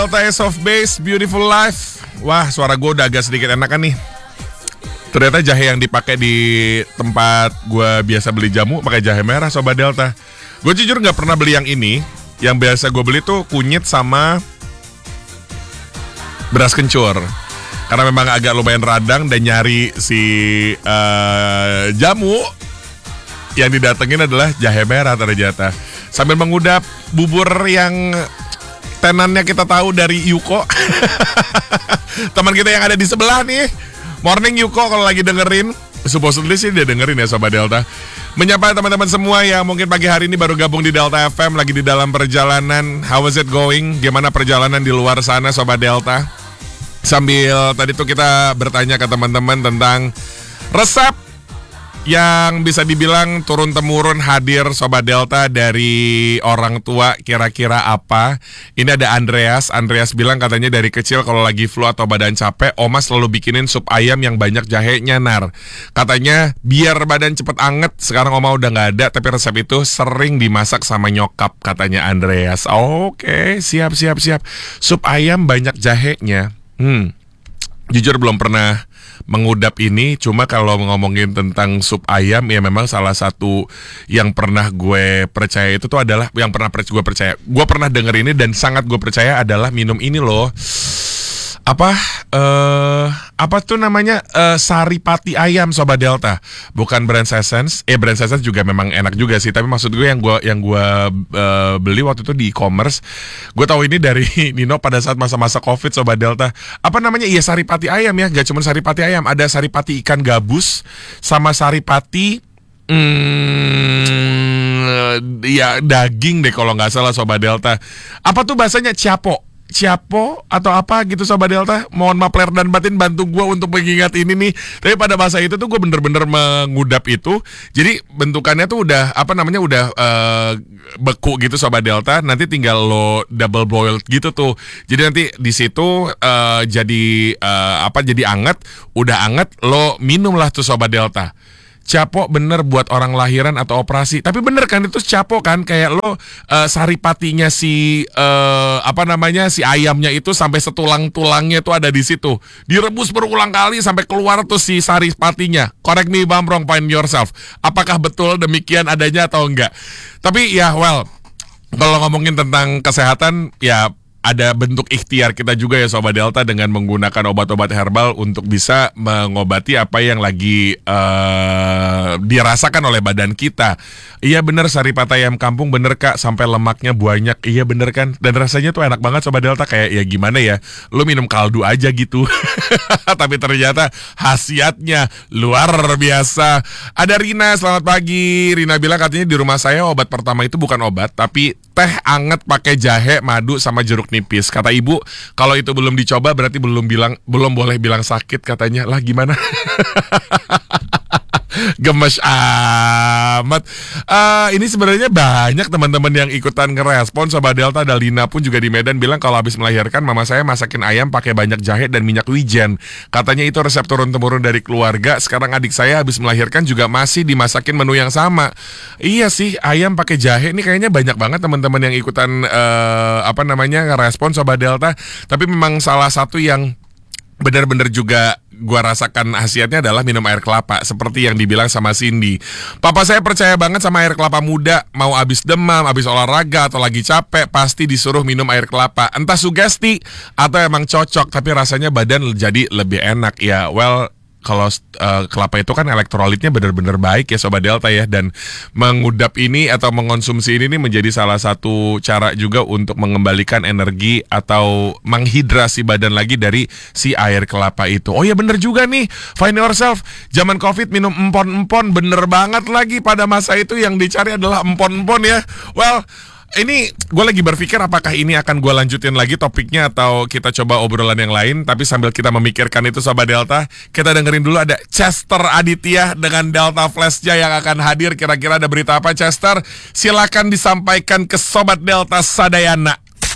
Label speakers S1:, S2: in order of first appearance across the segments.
S1: Delta of Base, Beautiful Life. Wah, suara gue udah agak sedikit enakan nih. Ternyata jahe yang dipakai di tempat gue biasa beli jamu pakai jahe merah, Sobat Delta. Gue jujur gak pernah beli yang ini. Yang biasa gue beli tuh kunyit sama beras kencur. Karena memang agak lumayan radang dan nyari si jamu yang didatengin adalah jahe merah ternyata. Sambil mengudap bubur yang tenannya kita tahu dari Yuko. Teman kita yang ada di sebelah nih. Morning Yuko kalau lagi dengerin. Supposedly sih dia dengerin ya Sobat Delta. Menyapa teman-teman semua yang mungkin pagi hari ini baru gabung di Delta FM. Lagi di dalam perjalanan. How is it going? Gimana perjalanan di luar sana Sobat Delta? Sambil tadi tuh kita bertanya ke teman-teman tentang resep yang bisa dibilang turun-temurun hadir Sobat Delta dari orang tua, kira-kira apa? Ini ada Andreas bilang katanya dari kecil kalau lagi flu atau badan capek, Oma selalu bikinin sup ayam yang banyak jahenya, Nar. Katanya biar badan cepet anget. Sekarang Oma udah gak ada, tapi resep itu sering dimasak sama nyokap, katanya Andreas. Oke, siap. Sup ayam banyak jahenya. Jujur belum pernah mengudap ini, cuma kalau ngomongin tentang sup ayam ya memang salah satu yang pernah gue percaya itu tuh adalah yang pernah gue percaya. Gue pernah denger ini dan sangat gue percaya adalah minum ini loh. Apa tuh namanya Saripati ayam Sobat Delta. Bukan Brand Essence. Brand Essence juga memang enak juga sih, tapi maksud gue yang gue beli waktu itu di e-commerce. Gue tahu ini dari Nino pada saat masa-masa Covid Sobat Delta. Apa namanya? Iya Saripati ayam ya, gak cuma Saripati ayam, ada Saripati ikan gabus sama Saripati ya daging deh kalau nggak salah Sobat Delta. Apa tuh bahasanya? Ciapo atau apa gitu Sobat Delta. Mohon maaf lahir dan batin, bantu gue untuk mengingat ini nih. Tapi pada masa itu tuh gue bener-bener mengudap itu. Jadi bentukannya tuh udah udah beku gitu Sobat Delta. Nanti tinggal lo double boiled gitu tuh. Jadi nanti di situ jadi anget. Udah anget lo minum lah tuh Sobat Delta. Capo bener buat orang lahiran atau operasi. Tapi bener kan itu capo kan. Kayak lo saripatinya si si ayamnya itu sampai setulang-tulangnya itu ada di situ. Direbus berulang kali sampai keluar tuh si saripatinya. Correct me if I'm wrong, find yourself. Apakah betul demikian adanya atau enggak? Tapi ya kalau ngomongin tentang kesehatan ya ada bentuk ikhtiar kita juga ya Sobat Delta dengan menggunakan obat-obat herbal untuk bisa mengobati apa yang lagi dirasakan oleh badan kita. Iya bener Saripati ayam kampung, bener Kak, sampai lemaknya banyak. Iya bener kan, dan rasanya tuh enak banget Sobat Delta. Kayak ya gimana ya, lu minum kaldu aja gitu. Tapi ternyata khasiatnya luar biasa. Ada Rina, selamat pagi. Rina bilang katanya di rumah saya obat pertama itu bukan obat, tapi teh anget pakai jahe, madu sama jeruk nipis. Kata ibu, kalau itu belum dicoba berarti belum boleh bilang sakit katanya. Lah gimana? Gemes amat. Ini sebenarnya banyak teman-teman yang ikutan ngerespon Sobat Delta. Ada Lina pun juga di Medan bilang kalau habis melahirkan mama saya masakin ayam pakai banyak jahe dan minyak wijen. Katanya itu resep turun-temurun dari keluarga. Sekarang adik saya habis melahirkan juga masih dimasakin menu yang sama. Iya sih, ayam pakai jahe ini kayaknya banyak banget teman-teman yang ikutan ngerespon Sobat Delta. Tapi memang salah satu yang benar-benar juga gua rasakan khasiatnya adalah minum air kelapa. Seperti yang dibilang sama Cindy. Papa saya percaya banget sama air kelapa muda. Mau abis demam, abis olahraga, atau lagi capek, pasti disuruh minum air kelapa. Entah sugesti atau emang cocok, tapi rasanya badan jadi lebih enak. Ya kalau kelapa itu kan elektrolitnya benar-benar baik ya Sobat Delta ya. Dan mengudap ini atau mengonsumsi ini nih menjadi salah satu cara juga untuk mengembalikan energi atau menghidrasi badan lagi dari si air kelapa itu. Oh ya bener juga nih, find yourself. Zaman Covid minum empon-empon, bener banget lagi. Pada masa itu yang dicari adalah empon-empon ya. Ini gue lagi berpikir apakah ini akan gue lanjutin lagi topiknya atau kita coba obrolan yang lain. Tapi sambil kita memikirkan itu Sobat Delta, kita dengerin dulu ada Chester Aditya dengan Delta Flashnya yang akan hadir. Kira-kira ada berita apa Chester? Silakan disampaikan ke Sobat Delta Sadayana.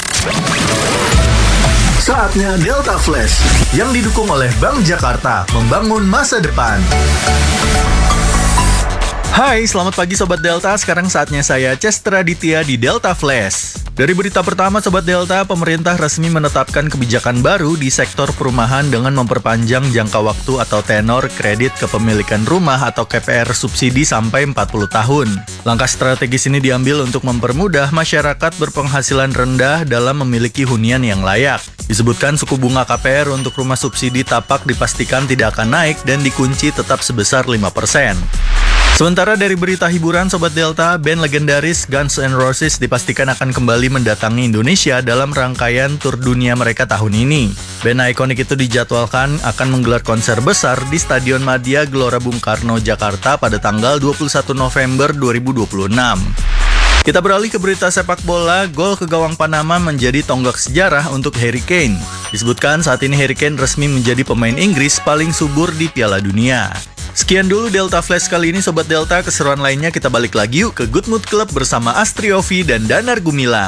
S2: Saatnya Delta Flash yang didukung oleh Bank Jakarta, membangun masa depan.
S3: Hai, selamat pagi Sobat Delta. Sekarang saatnya saya Chester Aditya di Delta Flash. Dari berita pertama Sobat Delta, pemerintah resmi menetapkan kebijakan baru di sektor perumahan dengan memperpanjang jangka waktu atau tenor kredit kepemilikan rumah atau KPR subsidi sampai 40 tahun. Langkah strategis ini diambil untuk mempermudah masyarakat berpenghasilan rendah dalam memiliki hunian yang layak. Disebutkan suku bunga KPR untuk rumah subsidi tapak dipastikan tidak akan naik dan dikunci tetap sebesar 5%. Sementara dari berita hiburan Sobat Delta, band legendaris Guns N' Roses dipastikan akan kembali mendatangi Indonesia dalam rangkaian tur dunia mereka tahun ini. Band ikonik itu dijadwalkan akan menggelar konser besar di Stadion Madia Gelora Bung Karno, Jakarta pada tanggal 21 November 2026. Kita beralih ke berita sepak bola, gol ke gawang Panama menjadi tonggak sejarah untuk Harry Kane. Disebutkan saat ini Harry Kane resmi menjadi pemain Inggris paling subur di Piala Dunia. Sekian dulu Delta Flash kali ini Sobat Delta, keseruan lainnya kita balik lagi yuk ke Good Mood Club bersama Astri Ovi dan Danar Gumilang.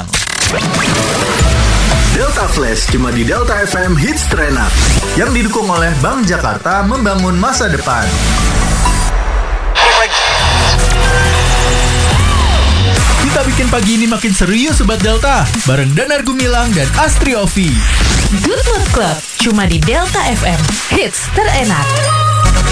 S2: Delta Flash cuma di Delta FM Hits Terenak yang didukung oleh Bank Jakarta membangun masa depan.
S3: Kita bikin pagi ini makin serius Sobat Delta, bareng Danar Gumilang dan Astri Ovi.
S4: Good Mood Club, cuma di Delta FM, hits terenak.